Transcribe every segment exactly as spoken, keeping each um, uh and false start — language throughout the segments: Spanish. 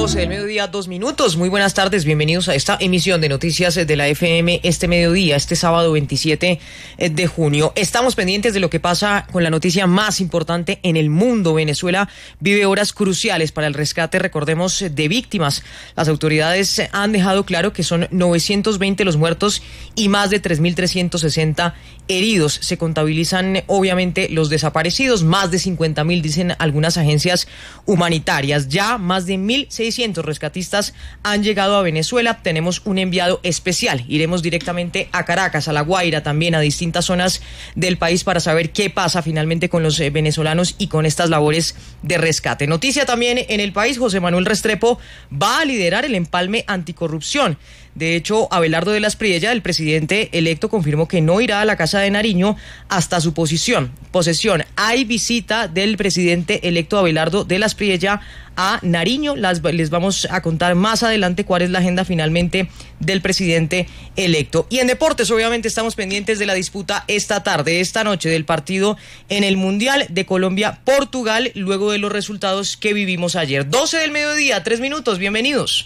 doce del mediodía, dos minutos. Muy buenas tardes, bienvenidos a esta emisión de Noticias de la F M este mediodía, este sábado veintisiete de junio. Estamos pendientes de lo que pasa con la noticia más importante en el mundo. Venezuela vive horas cruciales para el rescate, recordemos, de víctimas. Las autoridades han dejado claro que son novecientos veinte los muertos y más de tres mil trescientos sesenta heridos. Se contabilizan, obviamente, los desaparecidos, más de cincuenta mil, dicen algunas agencias humanitarias. Ya más de mil seiscientos rescatistas han llegado a Venezuela. Tenemos un enviado especial. Iremos directamente a Caracas, a La Guaira, también a distintas zonas del país para saber qué pasa finalmente con los venezolanos y con estas labores de rescate. Noticia también en el país: José Manuel Restrepo va a liderar el empalme anticorrupción. De hecho, Abelardo de las Priella, el presidente electo, confirmó que no irá a la Casa de Nariño hasta su posición, posesión. Hay visita del presidente electo Abelardo de las Priella a Nariño. Las, les vamos a contar más adelante cuál es la agenda finalmente del presidente electo. Y en deportes, obviamente, estamos pendientes de la disputa esta tarde, esta noche, del partido en el Mundial de Colombia-Portugal, luego de los resultados que vivimos ayer. doce del mediodía, tres minutos, bienvenidos.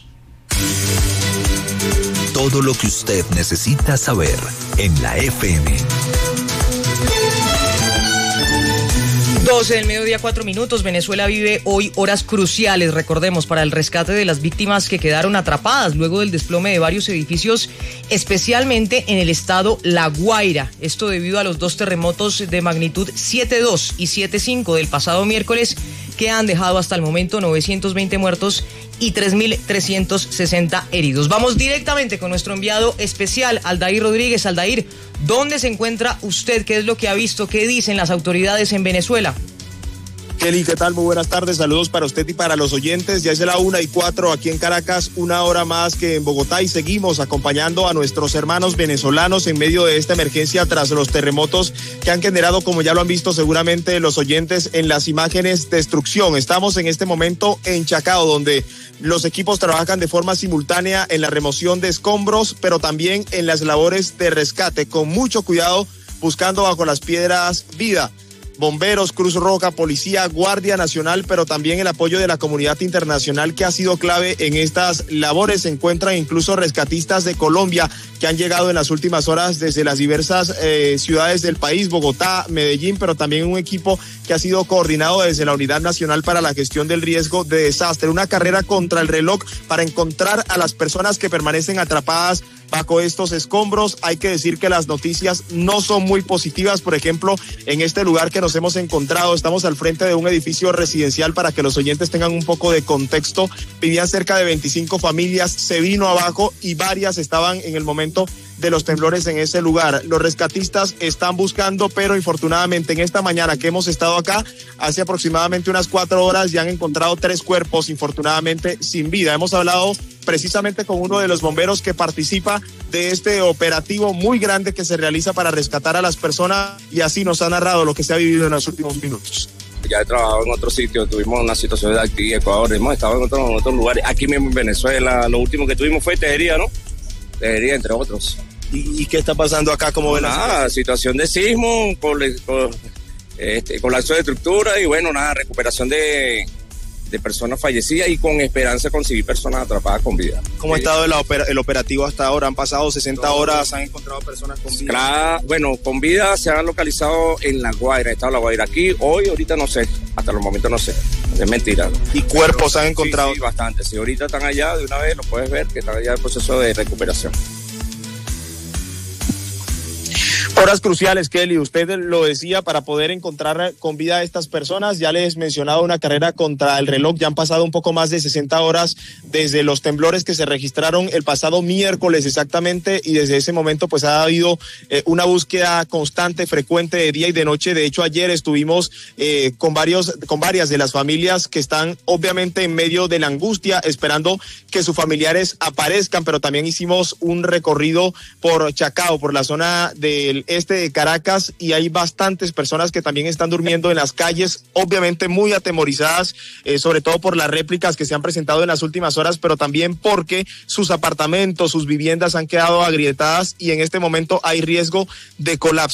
Todo lo que usted necesita saber en la F M. doce del mediodía, cuatro minutos. Venezuela vive hoy horas cruciales, recordemos, para el rescate de las víctimas que quedaron atrapadas luego del desplome de varios edificios, especialmente en el estado La Guaira. Esto debido a los dos terremotos de magnitud siete punto dos y siete punto cinco del pasado miércoles, que han dejado hasta el momento novecientos veinte muertos y tres mil trescientos sesenta heridos. Vamos directamente con nuestro enviado especial, Aldair Rodríguez. Aldair, ¿dónde se encuentra usted? ¿Qué es lo que ha visto? ¿Qué dicen las autoridades en Venezuela? Kelly, ¿qué tal? Muy buenas tardes, saludos para usted y para los oyentes. Ya es la una y cuatro aquí en Caracas, una hora más que en Bogotá, y seguimos acompañando a nuestros hermanos venezolanos en medio de esta emergencia tras los terremotos que han generado, como ya lo han visto seguramente los oyentes en las imágenes, destrucción. Estamos en este momento en Chacao, donde los equipos trabajan de forma simultánea en la remoción de escombros, pero también en las labores de rescate, con mucho cuidado, buscando bajo las piedras vida. Bomberos, Cruz Roja, Policía, Guardia Nacional, pero también el apoyo de la comunidad internacional, que ha sido clave en estas labores. Se encuentran incluso rescatistas de Colombia que han llegado en las últimas horas desde las diversas eh, ciudades del país, Bogotá, Medellín, pero también un equipo que ha sido coordinado desde la Unidad Nacional para la Gestión del Riesgo de Desastre. Una carrera contra el reloj para encontrar a las personas que permanecen atrapadas bajo estos escombros. Hay que decir que las noticias no son muy positivas. Por ejemplo, en este lugar que nos hemos encontrado, estamos al frente de un edificio residencial. Para que los oyentes tengan un poco de contexto, vivían cerca de veinticinco familias, se vino abajo y varias estaban en el momento de los temblores en ese lugar. Los rescatistas están buscando, pero infortunadamente en esta mañana que hemos estado acá, hace aproximadamente unas cuatro horas, ya han encontrado tres cuerpos, infortunadamente sin vida. Hemos hablado precisamente con uno de los bomberos que participa de este operativo muy grande que se realiza para rescatar a las personas, y así nos ha narrado lo que se ha vivido en los últimos minutos. Ya he trabajado en otros sitios, tuvimos una situación de aquí en Ecuador, hemos estado en otros, en otros lugares, aquí mismo en Venezuela. Lo último que tuvimos fue Tejería, ¿no? Tejería, entre otros. ¿Y, y qué está pasando acá? ¿Cómo ven? Nada, situación de sismo, por, por, este, colapso de estructura y bueno, nada, recuperación de, de personas fallecidas y con esperanza de conseguir personas atrapadas con vida. ¿Cómo ha estado el, opera, el operativo hasta ahora? Han pasado sesenta horas, han encontrado personas con vida. Claro, bueno, con vida se han localizado en La Guaira, estado La Guaira. Aquí, hoy, ahorita no sé, hasta los momentos no sé, es mentira, ¿no? ¿Y cuerpos han encontrado? Sí, sí, bastante, si ahorita están allá, de una vez lo puedes ver, que están allá en proceso de recuperación. Horas cruciales, Kelly, usted lo decía, para poder encontrar con vida a estas personas. Ya les he mencionado una carrera contra el reloj. Ya han pasado un poco más de sesenta horas desde los temblores que se registraron el pasado miércoles exactamente, y desde ese momento pues ha habido eh, una búsqueda constante, frecuente, de día y de noche. De hecho, ayer estuvimos eh, con varios, con varias de las familias que están obviamente en medio de la angustia, esperando que sus familiares aparezcan, pero también hicimos un recorrido por Chacao, por la zona del este de Caracas, y hay bastantes personas que también están durmiendo en las calles, obviamente muy atemorizadas, eh, sobre todo por las réplicas que se han presentado en las últimas horas, pero también porque sus apartamentos, sus viviendas han quedado agrietadas y en este momento hay riesgo de colapso.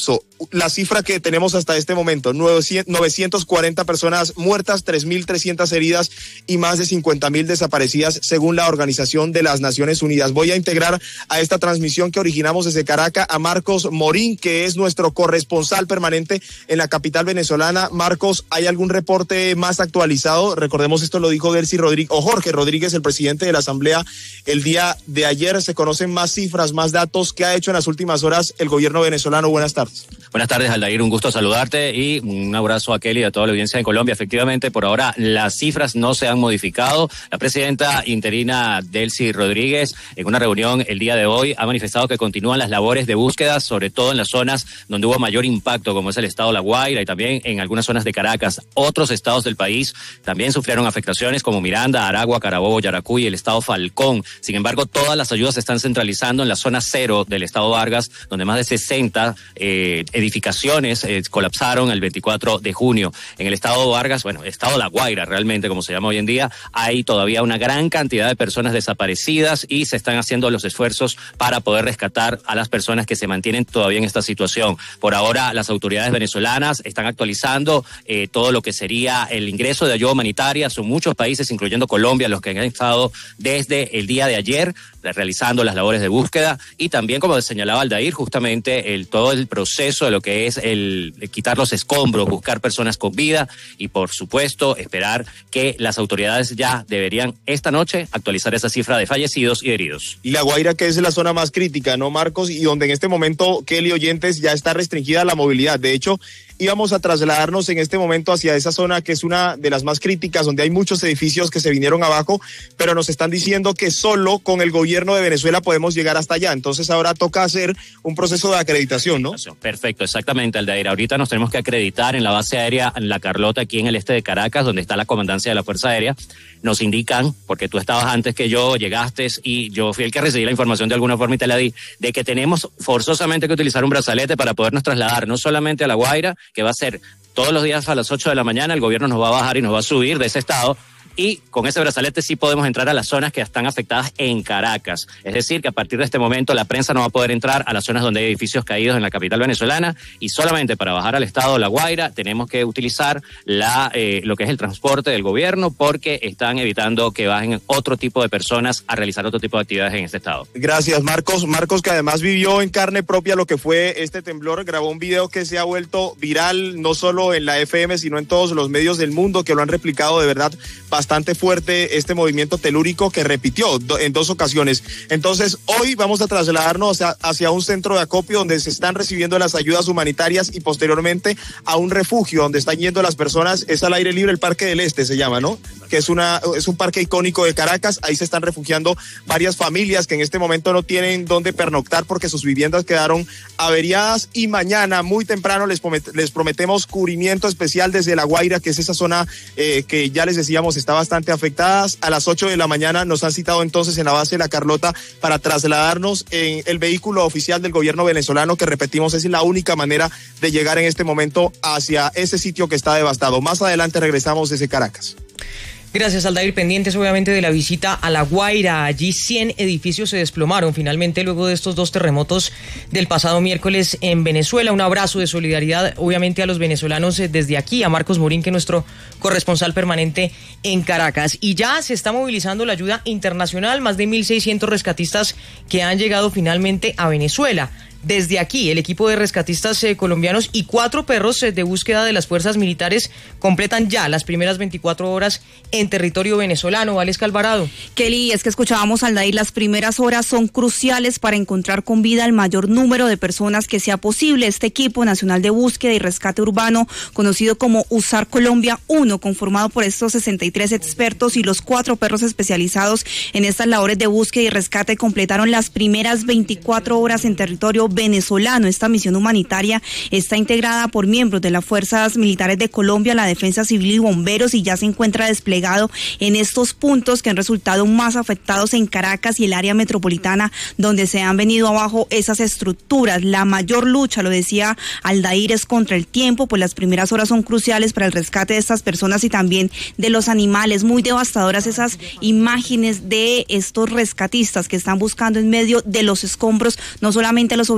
la cifra que tenemos hasta este momento, novecientas cuarenta personas muertas, tres mil trescientas heridas y más de cincuenta mil desaparecidas según la Organización de las Naciones Unidas. Voy a integrar a esta transmisión que originamos desde Caracas a Marcos Morín, que es nuestro corresponsal permanente en la capital venezolana. Marcos, ¿hay algún reporte más actualizado? Recordemos, esto lo dijo Delcy Rodríguez, o Jorge Rodríguez, el presidente de la Asamblea, el día de ayer. ¿Se conocen más cifras, más datos? ¿Qué ha hecho en las últimas horas el gobierno venezolano? Buenas tardes. Buenas tardes, Aldair, un gusto saludarte y un abrazo a Kelly y a toda la audiencia de Colombia. Efectivamente, por ahora las cifras no se han modificado. La presidenta interina Delcy Rodríguez, en una reunión el día de hoy, ha manifestado que continúan las labores de búsqueda, sobre todo en las zonas donde hubo mayor impacto, como es el estado La Guaira y también en algunas zonas de Caracas. Otros estados del país también sufrieron afectaciones como Miranda, Aragua, Carabobo, Yaracuy y el estado Falcón. Sin embargo, todas las ayudas se están centralizando en la zona cero del estado Vargas, donde más de sesenta eh, edificaciones eh, colapsaron el veinticuatro de junio. En el estado Vargas, bueno, estado La Guaira realmente, como se llama hoy en día, hay todavía una gran cantidad de personas desaparecidas y se están haciendo los esfuerzos para poder rescatar a las personas que se mantienen todavía en esta situación. Por ahora, las autoridades venezolanas están actualizando eh, todo lo que sería el ingreso de ayuda humanitaria. Son muchos países, incluyendo Colombia, los que han estado desde el día de ayer realizando las labores de búsqueda y también, como señalaba Aldair, justamente el todo el proceso de lo que es el, el quitar los escombros, buscar personas con vida y, por supuesto, esperar que las autoridades ya deberían esta noche actualizar esa cifra de fallecidos y heridos. Y La Guaira, que es la zona más crítica, ¿no, Marcos? Y donde en este momento, Kelly, oyentes, ya está restringida la movilidad. De hecho, íbamos a trasladarnos en este momento hacia esa zona que es una de las más críticas, donde hay muchos edificios que se vinieron abajo, pero nos están diciendo que solo con el gobierno de Venezuela podemos llegar hasta allá. Entonces ahora toca hacer un proceso de acreditación, ¿no? Perfecto, exactamente, Aldair. Ahorita nos tenemos que acreditar en la base aérea en La Carlota, aquí en el este de Caracas, donde está la comandancia de la Fuerza Aérea. Nos indican, porque tú estabas antes que yo, llegaste y yo fui el que recibí la información de alguna forma y te la di, de que tenemos forzosamente que utilizar un brazalete para podernos trasladar, no solamente a La Guaira, que va a ser todos los días a las ocho de la mañana, el gobierno nos va a bajar y nos va a subir de ese estado, y con ese brazalete sí podemos entrar a las zonas que están afectadas en Caracas. Es decir, que a partir de este momento la prensa no va a poder entrar a las zonas donde hay edificios caídos en la capital venezolana, y solamente para bajar al estado La Guaira tenemos que utilizar la eh, lo que es el transporte del gobierno, porque están evitando que bajen otro tipo de personas a realizar otro tipo de actividades en este estado. Gracias, Marcos. Marcos, que además vivió en carne propia lo que fue este temblor, grabó un video que se ha vuelto viral, no solo en la F M, sino en todos los medios del mundo, que lo han replicado de verdad bastante fuerte, este movimiento telúrico que repitió do, en dos ocasiones. Entonces, hoy vamos a trasladarnos hacia, hacia un centro de acopio donde se están recibiendo las ayudas humanitarias y posteriormente a un refugio donde están yendo las personas. Es al aire libre, el Parque del Este se llama, ¿no? Que es, una, es un parque icónico de Caracas. Ahí se están refugiando varias familias que en este momento no tienen dónde pernoctar porque sus viviendas quedaron averiadas, y mañana muy temprano les, promet, les prometemos cubrimiento especial desde La Guaira, que es esa zona eh, que ya les decíamos está bastante afectadas. A las ocho de la mañana nos han citado entonces en la base de La Carlota para trasladarnos en el vehículo oficial del gobierno venezolano, que repetimos es la única manera de llegar en este momento hacia ese sitio que está devastado. Más adelante regresamos desde Caracas. Gracias, Aldair. Pendientes obviamente de la visita a La Guaira. Allí cien edificios se desplomaron finalmente luego de estos dos terremotos del pasado miércoles en Venezuela. Un abrazo de solidaridad obviamente a los venezolanos desde aquí, a Marcos Morín, que es nuestro corresponsal permanente en Caracas. Y ya se está movilizando la ayuda internacional, más de mil seiscientos rescatistas que han llegado finalmente a Venezuela. Desde aquí, el equipo de rescatistas eh, colombianos y cuatro perros eh, de búsqueda de las fuerzas militares completan ya las primeras veinticuatro horas en territorio venezolano. Valesca Alvarado. Kelly, es que escuchábamos al Aldair, las primeras horas son cruciales para encontrar con vida el mayor número de personas que sea posible. Este equipo nacional de búsqueda y rescate urbano, conocido como USAR Colombia uno, conformado por estos sesenta y tres expertos y los cuatro perros especializados en estas labores de búsqueda y rescate, completaron las primeras veinticuatro horas en territorio venezolano. Esta misión humanitaria está integrada por miembros de las fuerzas militares de Colombia, la Defensa Civil y bomberos, y ya se encuentra desplegado en estos puntos que han resultado más afectados en Caracas y el área metropolitana, donde se han venido abajo esas estructuras. La mayor lucha, lo decía Aldair, es contra el tiempo, pues las primeras horas son cruciales para el rescate de estas personas y también de los animales. Muy devastadoras esas imágenes de estos rescatistas que están buscando en medio de los escombros no solamente a los sobrevivientes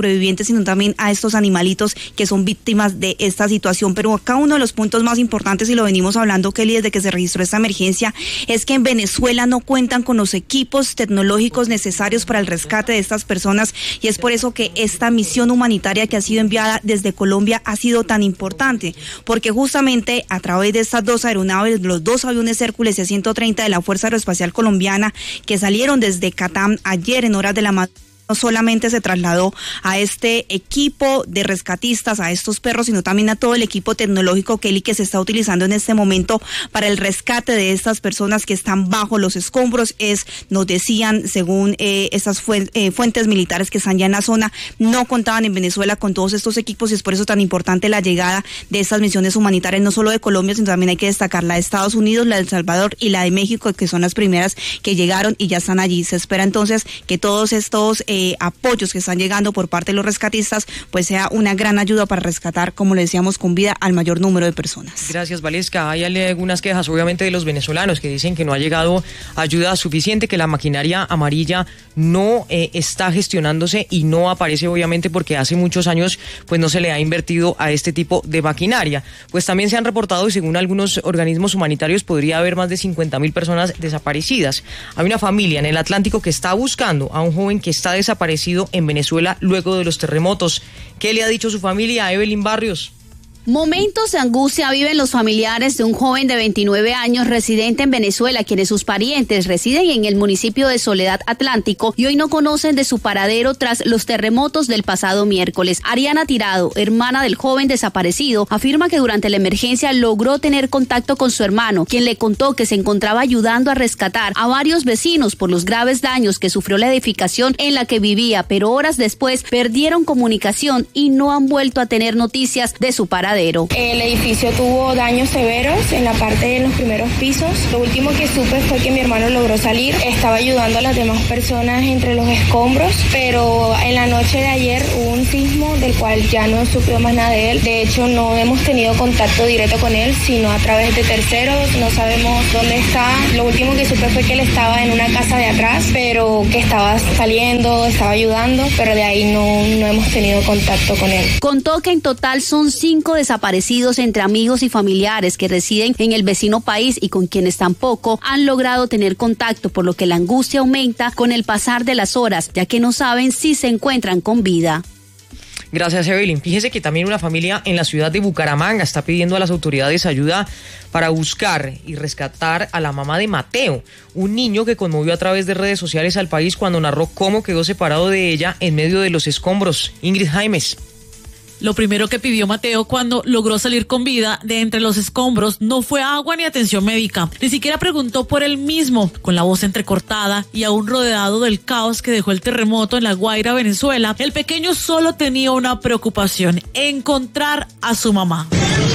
sobrevivientes, sino también a estos animalitos que son víctimas de esta situación. Pero acá uno de los puntos más importantes, y lo venimos hablando, Kelly, desde que se registró esta emergencia, es que en Venezuela no cuentan con los equipos tecnológicos necesarios para el rescate de estas personas, y es por eso que esta misión humanitaria que ha sido enviada desde Colombia ha sido tan importante, porque justamente a través de estas dos aeronaves, los dos aviones Hércules C ciento treinta de la Fuerza Aeroespacial Colombiana, que salieron desde Catam ayer en horas de la madrugada, no solamente se trasladó a este equipo de rescatistas, a estos perros, sino también a todo el equipo tecnológico, Kelly, que se está utilizando en este momento para el rescate de estas personas que están bajo los escombros. Es, nos decían, según eh, estas fuen- eh, fuentes militares que están ya en la zona, no contaban en Venezuela con todos estos equipos, y es por eso tan importante la llegada de estas misiones humanitarias, no solo de Colombia, sino también hay que destacar la de Estados Unidos, la de El Salvador y la de México, que son las primeras que llegaron y ya están allí. Se espera entonces que todos estos eh, Eh, apoyos que están llegando por parte de los rescatistas pues sea una gran ayuda para rescatar, como le decíamos, con vida al mayor número de personas. Gracias, Valesca. Hay algunas quejas obviamente de los venezolanos que dicen que no ha llegado ayuda suficiente, que la maquinaria amarilla no eh, está gestionándose y no aparece obviamente porque hace muchos años pues no se le ha invertido a este tipo de maquinaria. Pues también se han reportado, y según algunos organismos humanitarios podría haber más de cincuenta mil personas desaparecidas. Hay una familia en el Atlántico que está buscando a un joven que está desaparecido desaparecido en Venezuela luego de los terremotos. ¿Qué le ha dicho su familia a Evelyn Barrios? Momentos de angustia viven los familiares de un joven de veintinueve años residente en Venezuela, quienes sus parientes residen en el municipio de Soledad Atlántico y hoy no conocen de su paradero tras los terremotos del pasado miércoles. Ariana Tirado, hermana del joven desaparecido, afirma que durante la emergencia logró tener contacto con su hermano, quien le contó que se encontraba ayudando a rescatar a varios vecinos por los graves daños que sufrió la edificación en la que vivía, pero horas después perdieron comunicación y no han vuelto a tener noticias de su paradero. El edificio tuvo daños severos en la parte de los primeros pisos. Lo último que supe fue que mi hermano logró salir. Estaba ayudando a las demás personas entre los escombros, pero en la noche de ayer hubo un sismo del cual ya no supe más nada de él. De hecho, no hemos tenido contacto directo con él, sino a través de terceros. No sabemos dónde está. Lo último que supe fue que él estaba en una casa de atrás, pero que estaba saliendo, estaba ayudando, pero de ahí no, no hemos tenido contacto con él. Contó que en total son cinco desaparecidos entre amigos y familiares que residen en el vecino país y con quienes tampoco han logrado tener contacto, por lo que la angustia aumenta con el pasar de las horas, ya que no saben si se encuentran con vida. Gracias, Evelyn. Fíjese que también una familia en la ciudad de Bucaramanga está pidiendo a las autoridades ayuda para buscar y rescatar a la mamá de Mateo, un niño que conmovió a través de redes sociales al país cuando narró cómo quedó separado de ella en medio de los escombros. Ingrid Jaimes. Lo primero que pidió Mateo cuando logró salir con vida de entre los escombros no fue agua ni atención médica. Ni siquiera preguntó por él mismo. Con la voz entrecortada y aún rodeado del caos que dejó el terremoto en La Guaira, Venezuela, el pequeño solo tenía una preocupación: encontrar a su mamá.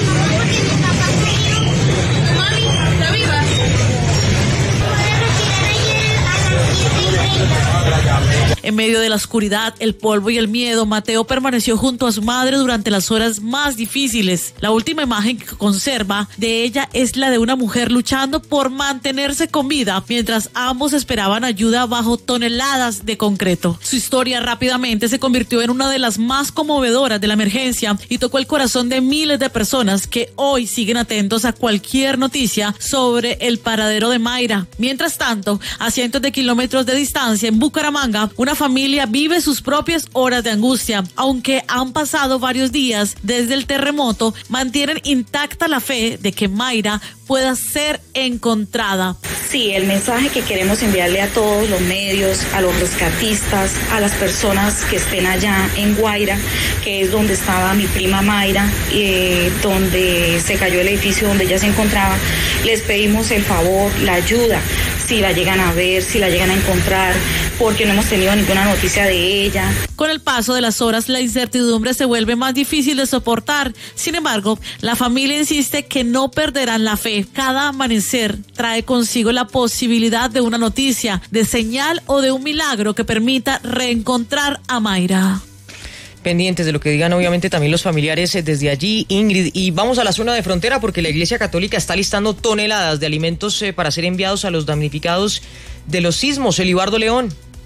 En medio de la oscuridad, el polvo y el miedo, Mateo permaneció junto a su madre durante las horas más difíciles. La última imagen que conserva de ella es la de una mujer luchando por mantenerse con vida, mientras ambos esperaban ayuda bajo toneladas de concreto. Su historia rápidamente se convirtió en una de las más conmovedoras de la emergencia y tocó el corazón de miles de personas que hoy siguen atentos a cualquier noticia sobre el paradero de Mayra. Mientras tanto, a cientos de kilómetros de distancia, en Bucaramanga, una familia vive sus propias horas de angustia. Aunque han pasado varios días desde el terremoto, mantienen intacta la fe de que Mayra pueda ser encontrada. Sí, el mensaje que queremos enviarle a todos los medios, a los rescatistas, a las personas que estén allá en Guaira, que es donde estaba mi prima Mayra, eh, donde se cayó el edificio donde ella se encontraba, les pedimos el favor, la ayuda, si la llegan a ver, si la llegan a encontrar, porque no hemos tenido ninguna noticia de ella. Con el paso de las horas, la incertidumbre se vuelve más difícil de soportar. Sin embargo, la familia insiste que no perderán la fe. Cada amanecer trae consigo la posibilidad de una noticia, de señal o de un milagro que permita reencontrar a Mayra. Pendientes de lo que digan obviamente también los familiares desde allí, Ingrid. Y vamos a la zona de frontera porque la Iglesia Católica está listando toneladas de alimentos eh, para ser enviados a los damnificados de los sismos. Elibardo León.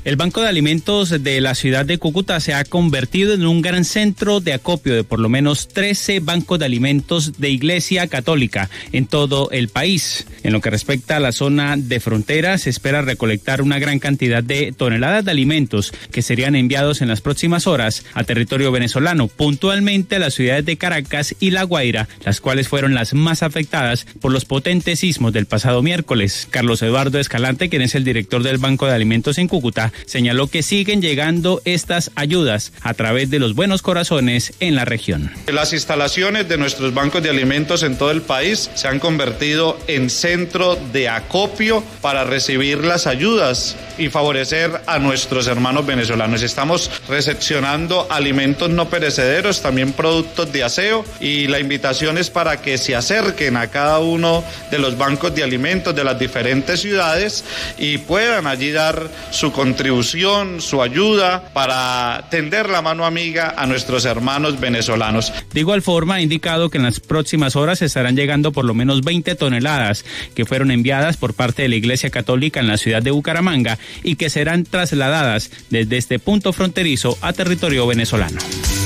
El Banco de Alimentos de la ciudad de Cúcuta se ha convertido en un gran centro de acopio de por lo menos trece bancos de alimentos de Iglesia Católica en todo el país. En lo que respecta a la zona de frontera, se espera recolectar una gran cantidad de toneladas de alimentos que serían enviados en las próximas horas a territorio venezolano, puntualmente a las ciudades de Caracas y La Guaira, las cuales fueron las más afectadas por los potentes sismos del pasado miércoles. Carlos Eduardo Escalante, quien es el director del Banco de Alimentos en Cúcuta, señaló que siguen llegando estas ayudas a través de los buenos corazones en la región. Las instalaciones de nuestros bancos de alimentos en todo el país se han convertido en centro de acopio para recibir las ayudas y favorecer a nuestros hermanos venezolanos. Estamos recepcionando alimentos no perecederos, también productos de aseo, y la invitación es para que se acerquen a cada uno de los bancos de alimentos de las diferentes ciudades y puedan allí dar su contribución, su ayuda para tender la mano amiga a nuestros hermanos venezolanos. De igual forma, ha indicado que en las próximas horas estarán llegando por lo menos veinte toneladas que fueron enviadas por parte de la Iglesia Católica en la ciudad de Bucaramanga y que serán trasladadas desde este punto fronterizo a territorio venezolano.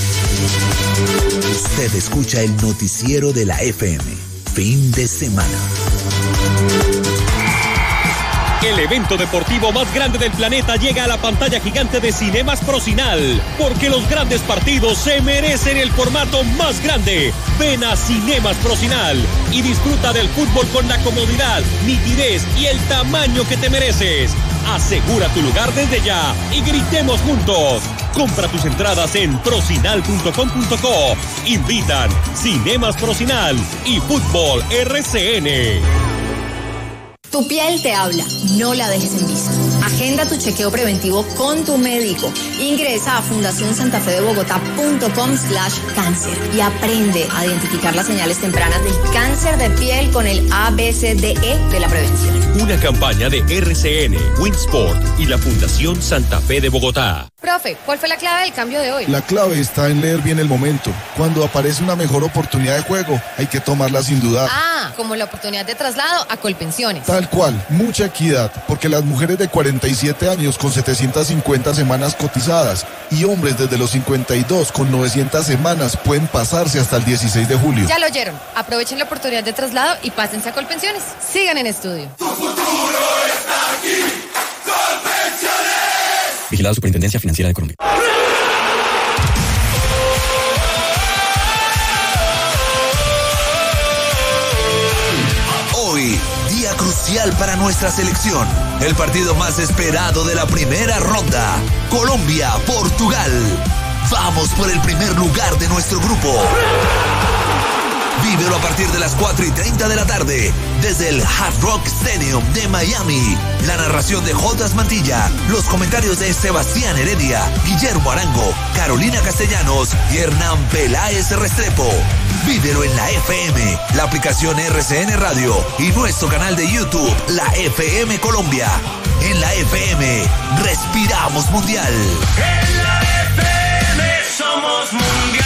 Usted escucha el noticiero de la F M. Fin de semana. El evento deportivo más grande del planeta llega a la pantalla gigante de Cinemas Procinal, porque los grandes partidos se merecen el formato más grande. Ven a Cinemas Procinal y disfruta del fútbol con la comodidad, nitidez y el tamaño que te mereces. Asegura tu lugar desde ya y gritemos juntos. Compra tus entradas en procinal punto com punto co. Invitan Cinemas Procinal y Fútbol R C N. Tu piel te habla, no la dejes en visto. Agenda tu chequeo preventivo con tu médico. Ingresa a fundación santa fe de bogotá punto com slash cáncer y aprende a identificar las señales tempranas del cáncer de piel con el A B C D E de la prevención. Una campaña de R C N, Winsport y la Fundación Santa Fe de Bogotá. Profe, ¿cuál fue la clave del cambio de hoy? La clave está en leer bien el momento. Cuando aparece una mejor oportunidad de juego, hay que tomarla sin dudar. Ah, como la oportunidad de traslado a Colpensiones. Tal cual, mucha equidad, porque las mujeres de cuarenta y siete años con setecientas cincuenta semanas cotizadas y hombres desde los cincuenta y dos con novecientas semanas pueden pasarse hasta el dieciséis de julio. Ya lo oyeron, aprovechen la oportunidad de traslado y pásense a Colpensiones. Sigan en estudio. Tu futuro está aquí, Colpensiones. Vigilado Superintendencia Financiera de Colombia. Hoy, día crucial para nuestra selección. El partido más esperado de la primera ronda. Colombia-Portugal. Vamos por el primer lugar de nuestro grupo. Vívelo a partir de las cuatro y treinta de la tarde, desde el Hard Rock Stadium de Miami. La narración de Jotas Mantilla, los comentarios de Sebastián Heredia, Guillermo Arango, Carolina Castellanos y Hernán Peláez Restrepo. Vívelo en la F M, la aplicación R C N Radio y nuestro canal de YouTube, la F M Colombia. En la F M, respiramos mundial. En la F M somos mundial.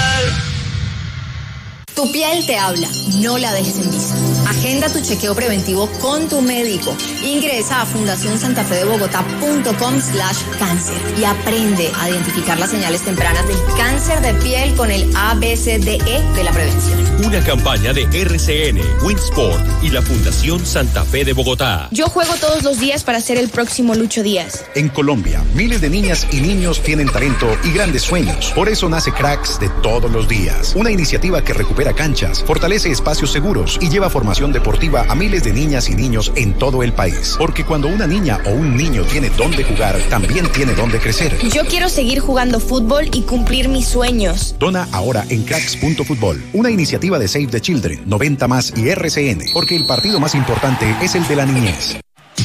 Tu piel te habla, no la dejes en visto. Agenda tu chequeo preventivo con tu médico. Ingresa a fundación santa fe de bogotá punto com slash cáncer y aprende a identificar las señales tempranas del cáncer de piel con el A B C D E de la prevención. Una campaña de R C N, Winsport y la Fundación Santa Fe de Bogotá. Yo juego todos los días para ser el próximo Lucho Díaz. En Colombia, miles de niñas y niños tienen talento y grandes sueños. Por eso nace Cracks de todos los días. Una iniciativa que recupera canchas, fortalece espacios seguros y lleva formación deportiva a miles de niñas y niños en todo el país. Porque cuando una niña o un niño tiene dónde jugar, también tiene dónde crecer. Yo quiero seguir jugando fútbol y cumplir mis sueños. Dona ahora en cracks punto fútbol. Una iniciativa de Save the Children, noventa más y R C N. Porque el partido más importante es el de la niñez.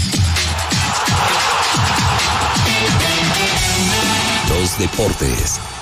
Los deportes